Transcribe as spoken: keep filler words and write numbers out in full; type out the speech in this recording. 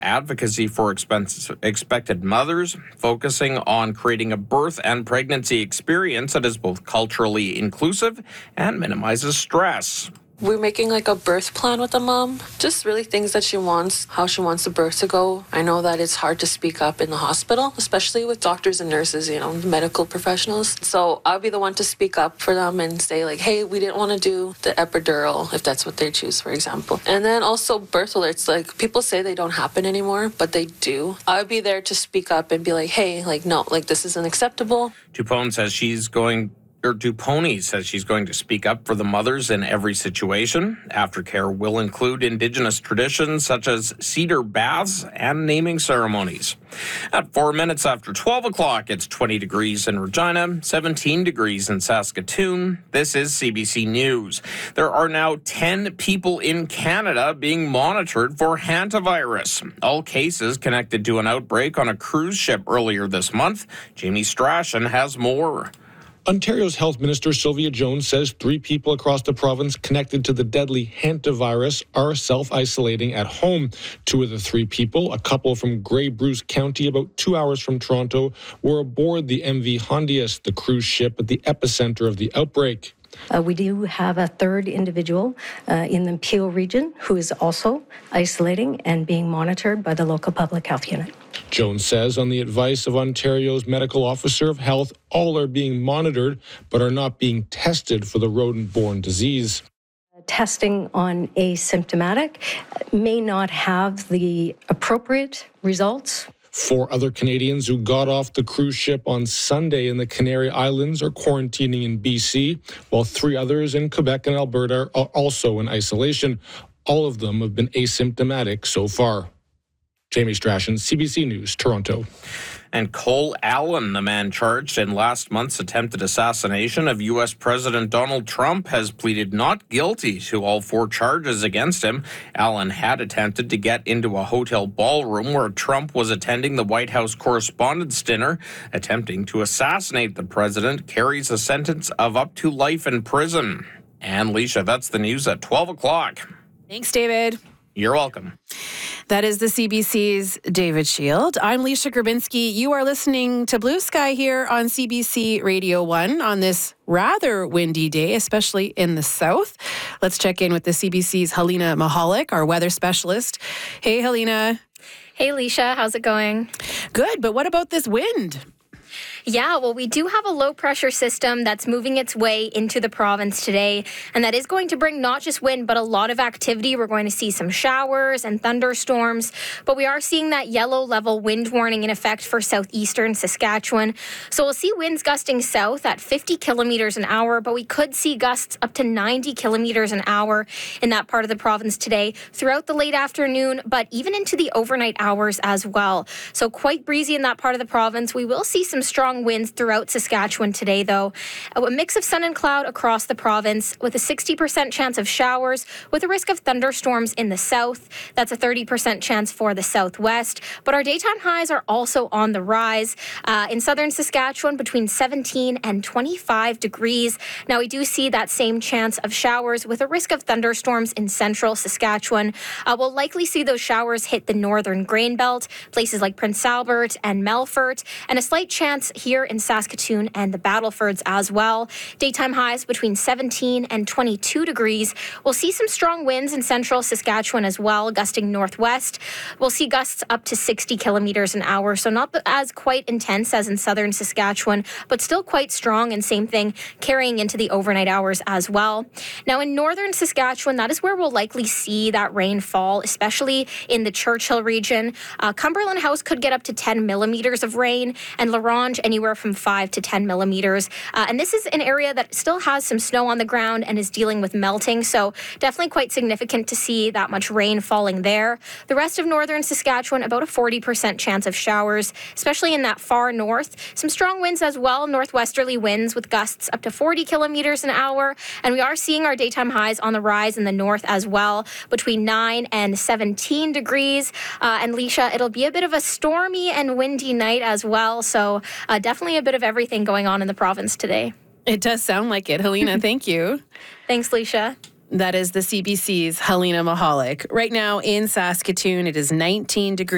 Advocacy for expense, expected mothers, focusing on creating a birth and pregnancy experience that is both culturally inclusive and minimizes stress. We're making like a birth plan with the mom, just really things that she wants, how she wants the birth to go. I know that it's hard to speak up in the hospital, especially with doctors and nurses, you know, medical professionals. So I'll be the one to speak up for them and say like, hey, we didn't want to do the epidural, if that's what they choose, for example. And then also birth alerts, like people say they don't happen anymore, but they do. I'll be there to speak up and be like, hey, like, no, like this isn't acceptable. Dupont says she's going Or Duponi says she's going to speak up for the mothers in every situation. Aftercare will include Indigenous traditions such as cedar baths and naming ceremonies. At four minutes after twelve o'clock, it's twenty degrees in Regina, seventeen degrees in Saskatoon. This is C B C News. There are now ten people in Canada being monitored for hantavirus. All cases connected to an outbreak on a cruise ship earlier this month. Jamie Strachan has more. Ontario's Health Minister Sylvia Jones says three people across the province connected to the deadly hantavirus are self-isolating at home. Two of the three people, a couple from Grey Bruce County about two hours from Toronto, were aboard the M V Hondias, the cruise ship at the epicenter of the outbreak. Uh, we do have a third individual uh, in the Peel region who is also isolating and being monitored by the local public health unit. Jones says on the advice of Ontario's medical officer of health, all are being monitored but are not being tested for the rodent-borne disease. Testing on asymptomatic may not have the appropriate results. Four other Canadians who got off the cruise ship on Sunday in the Canary Islands are quarantining in B C, while three others in Quebec and Alberta are also in isolation. All of them have been asymptomatic so far. Jamie Strachan, C B C News, Toronto. And Cole Allen, the man charged in last month's attempted assassination of U S President Donald Trump, has pleaded not guilty to all four charges against him. Allen had attempted to get into a hotel ballroom where Trump was attending the White House Correspondents' Dinner. Attempting to assassinate the president carries a sentence of up to life in prison. And Leisha, that's the news at twelve o'clock. Thanks, David. You're welcome. That is the C B C's David Shield. I'm Leisha Grabinski. You are listening to Blue Sky here on C B C Radio one on this rather windy day, especially in the south. Let's check in with the C B C's Helena Mahalik, our weather specialist. Hey, Helena. Hey, Leisha. How's it going? Good, but what about this wind? Yeah, well, we do have a low pressure system that's moving its way into the province today, and that is going to bring not just wind, but a lot of activity. We're going to see some showers and thunderstorms, but we are seeing that yellow level wind warning in effect for southeastern Saskatchewan. So we'll see winds gusting south at fifty kilometers an hour, but we could see gusts up to ninety kilometers an hour in that part of the province today throughout the late afternoon, but even into the overnight hours as well. So quite breezy in that part of the province. We will see some strong winds throughout Saskatchewan today, though. A mix of sun and cloud across the province with a sixty percent chance of showers with a risk of thunderstorms in the south. That's a thirty percent chance for the southwest. But our daytime highs are also on the rise. Uh, in southern Saskatchewan, between seventeen and twenty-five degrees. Now, we do see that same chance of showers with a risk of thunderstorms in central Saskatchewan. Uh, we'll likely see those showers hit the northern grain belt, places like Prince Albert and Melfort, and a slight chance here in Saskatoon and the Battlefords as well. Daytime highs between seventeen and twenty-two degrees. We'll see some strong winds in central Saskatchewan as well, gusting northwest. We'll see gusts up to sixty kilometers an hour, so not as quite intense as in southern Saskatchewan, but still quite strong, and same thing carrying into the overnight hours as well. Now in northern Saskatchewan, that is where we'll likely see that rain fall, especially in the Churchill region. Uh, Cumberland House could get up to ten millimeters of rain, and La Ronge anywhere from five to ten millimeters. Uh, and this is an area that still has some snow on the ground and is dealing with melting, so definitely quite significant to see that much rain falling there. The rest of northern Saskatchewan, about a forty percent chance of showers, especially in that far north. Some strong winds as well, northwesterly winds with gusts up to forty kilometers an hour. And we are seeing our daytime highs on the rise in the north as well, between nine and seventeen degrees. Uh, and Leisha, it'll be a bit of a stormy and windy night as well, so uh, definitely a bit of everything going on in the province today. It does sound like it. Helena, thank you. Thanks, Leisha. That is the C B C's Helena Mahalik. Right now in Saskatoon, it is nineteen degrees.